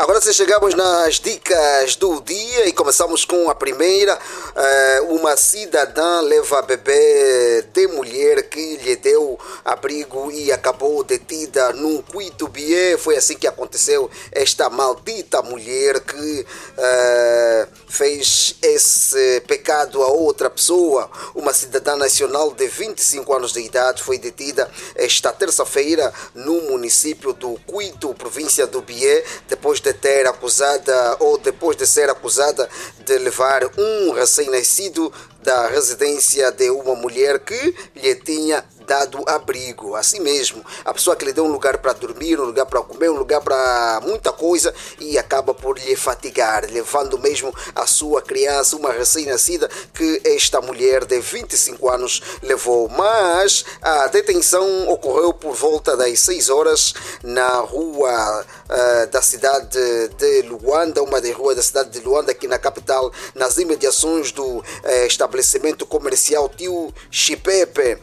Agora sim, chegamos nas dicas do dia e começamos com a primeira. Uma cidadã leva bebê de mulher que lhe deu abrigo e acabou detida num Cuitubié. Foi assim que aconteceu. Esta maldita mulher que fez esse pecado a outra pessoa. Uma cidadã nacional de 25 anos de idade foi detida esta terça-feira no município do Cuito, província do Bié, depois de ser acusada de levar um recém-nascido da residência de uma mulher que lhe tinha dado abrigo. Assim mesmo, a pessoa que lhe deu um lugar para dormir, um lugar para comer, um lugar para muita coisa, e acaba por lhe fatigar, levando mesmo a sua criança, uma recém-nascida, que esta mulher de 25 anos levou. Mas a detenção ocorreu por volta das 6 horas na rua da cidade de Luanda, uma das ruas da cidade de Luanda, aqui na capital, nas imediações do estabelecimento comercial Tio Chipepe.